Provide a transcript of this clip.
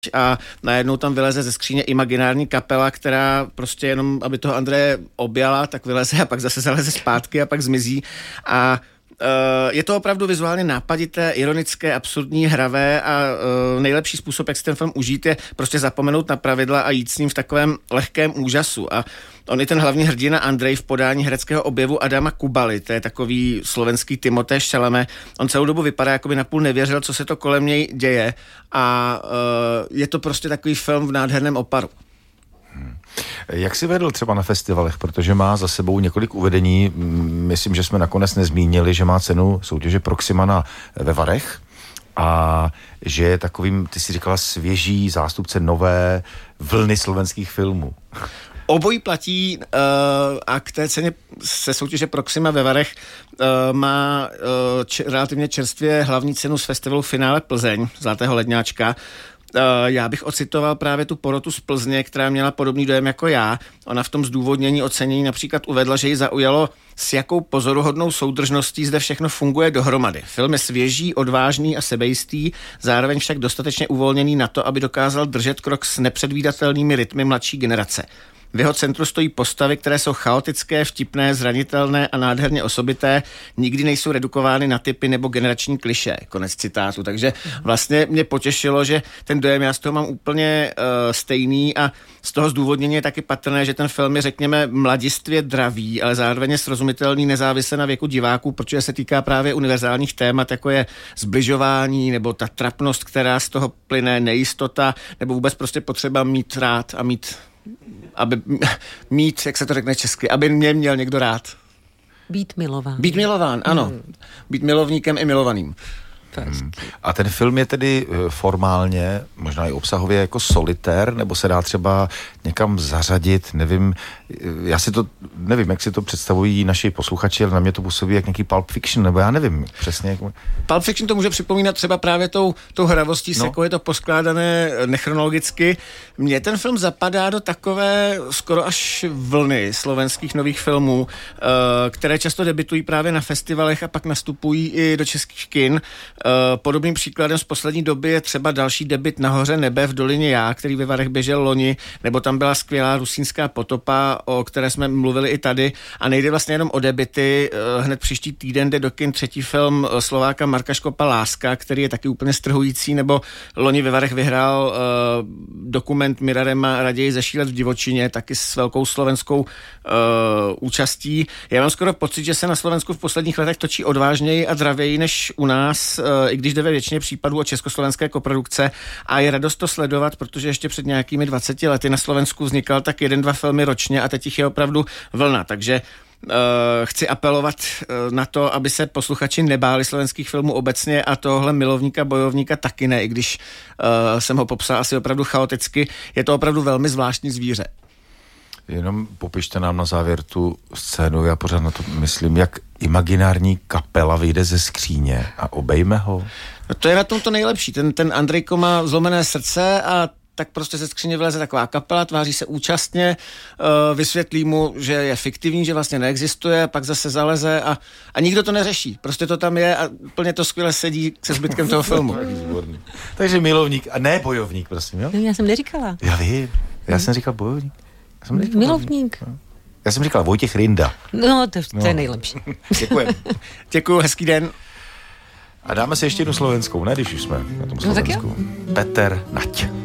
a najednou tam vyleze ze skříně imaginární kapela, která prostě jenom, aby toho Andreje objala, tak vyleze a pak zase zaleze zpátky a pak zmizí a je to opravdu vizuálně nápadité, ironické, absurdní, hravé a nejlepší způsob, jak si ten film užít, je prostě zapomenout na pravidla a jít s ním v takovém lehkém úžasu. A on je ten hlavní hrdina Andrej v podání hereckého objevu Adama Kubaly, to je takový slovenský Timothée Chalamet. On celou dobu vypadá, jako by napůl nevěřil, co se to kolem něj děje a je to prostě takový film v nádherném oparu. Jak si vedl třeba na festivalech, protože má za sebou několik uvedení, myslím, že jsme nakonec nezmínili, že má cenu soutěže Proxima ve Varech a že je takovým, ty si říkala, svěží zástupce nové vlny slovenských filmů. Obojí platí a k té ceně se soutěže Proxima ve Varech má relativně čerstvě hlavní cenu z festivalu Finále Plzeň, Zlatého ledňáčka. Já bych ocitoval právě tu porotu z Plzně, která měla podobný dojem jako já. Ona v tom zdůvodnění ocenění například uvedla, že ji zaujalo, s jakou pozoruhodnou soudržností zde všechno funguje dohromady. Film je svěží, odvážný a sebejistý, zároveň však dostatečně uvolněný na to, aby dokázal držet krok s nepředvídatelnými rytmy mladší generace. V jeho centru stojí postavy, které jsou chaotické, vtipné, zranitelné a nádherně osobité, nikdy nejsou redukovány na typy nebo generační klišé. Konec citátu. Takže vlastně mě potěšilo, že ten dojem já z toho mám úplně stejný a z toho zdůvodnění je taky patrné, že ten film je, řekněme, mladistvě dravý, ale zároveň je srozumitelný nezávisle na věku diváků, protože se týká právě univerzálních témat, jako je zbližování nebo ta trapnost, která z toho plyne, nejistota, nebo vůbec prostě potřeba mít rád a mít, jak se to řekne česky, aby mě měl někdo rád. Být milován. Být milován, ano. Být milovníkem i milovaným. A ten film je tedy formálně, možná i obsahově jako solitér, nebo se dá třeba někam zařadit, nevím, já si to, nevím, jak si to představují naši posluchači, ale na mě to působí jak nějaký Pulp Fiction, nebo já nevím přesně. Jak... Pulp Fiction to může připomínat třeba právě tou hravostí, s jakou je to poskládané nechronologicky. Mně ten film zapadá do takové skoro až vlny slovenských nových filmů, které často debitují právě na festivalech a pak nastupují i do českých kin. Podobným příkladem z poslední doby je třeba další debut Nahoře nebe v dolině Já, který ve Varech běžel loni, nebo tam byla skvělá Rusínská potopa, o které jsme mluvili i tady. A nejde vlastně jenom o debuty. Hned příští týden jde do kin třetí film Slováka Marka Škopa Láska, který je taky úplně strhující, nebo loni ve Varech vyhrál dokument Mirarema Raději zešílet v divočině, taky s velkou slovenskou účastí. Já mám skoro pocit, že se na Slovensku v posledních letech točí odvážněji a dravěji než u nás, i když jde ve většině případů o československé koprodukce a je radost to sledovat, protože ještě před nějakými 20 lety na Slovensku vznikal tak 1-2 filmy ročně a teď jich je opravdu vlna, takže chci apelovat na to, aby se posluchači nebáli slovenských filmů obecně a tohle milovníka, bojovníka taky ne, i když jsem ho popsal asi opravdu chaoticky, je to opravdu velmi zvláštní zvíře. Jenom popište nám na závěr tu scénu, já pořád na to myslím, jak imaginární kapela vyjde ze skříně a obejme ho. No to je na tom to nejlepší. Ten Andrejko má zlomené srdce a tak prostě ze skříně vyleze taková kapela, tváří se účastně, vysvětlí mu, že je fiktivní, že vlastně neexistuje, pak zase zaleze a nikdo to neřeší. Prostě to tam je a úplně to skvěle sedí se zbytkem toho filmu. Takže milovník a ne bojovník, prosím, jo? Já jsem neříkala. Já vím, já jsem říkal bojovník. Milovník. Já jsem říkal Vojtěch Rinda. No, to je nejlepší. Děkuju, hezký den. A dáme si ještě jednu slovenskou, ne, když už jsme na tom Slovensku. No, Peter Nať.